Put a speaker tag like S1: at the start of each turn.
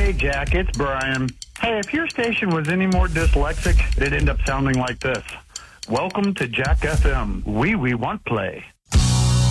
S1: Hey, Jack, it's Brian. Hey, if your station was any more dyslexic, it'd end up sounding like this. Welcome to Jack FM. We want play.